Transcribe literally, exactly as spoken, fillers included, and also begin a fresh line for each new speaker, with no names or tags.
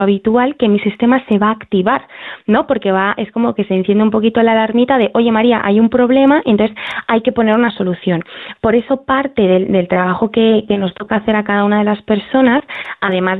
habitual que mi sistema se va a activar, ¿no? Porque va, es como que se enciende un poquito la alarmita de, oye María, hay un problema, entonces hay que poner una solución. Por eso parte del, del trabajo que, que nos toca hacer a cada una de las personas, además